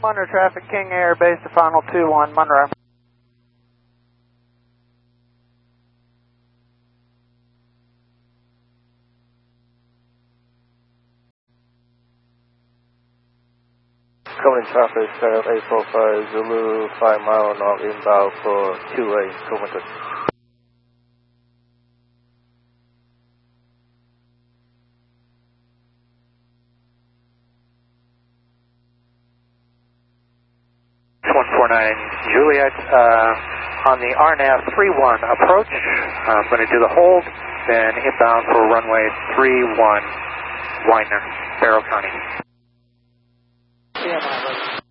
Under traffic, King Air, base to final 2-1, Monroe. Coming in traffic, set up 845 Zulu, 5 mile north inbound for 2A, Covington. Juliet, on the RNAV 31 approach, I'm going to do the hold, then inbound for runway 31, Widener, Barrow County.